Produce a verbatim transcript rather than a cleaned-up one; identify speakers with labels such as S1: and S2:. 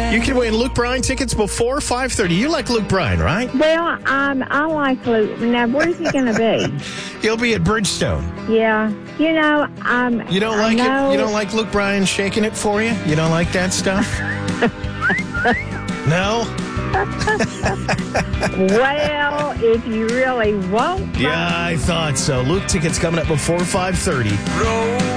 S1: You can win Luke Bryan tickets before five thirty. You like Luke Bryan, right?
S2: Well, um, I like Luke. Now, where's he going to be?
S1: He'll be at Bridgestone.
S2: Yeah. You know, um,
S1: You don't like
S2: know,
S1: it? You don't like Luke Bryan shaking it for you? You don't like that stuff? No?
S2: Well, if you really won't.
S1: Yeah, I thought so. Luke tickets coming up before five thirty.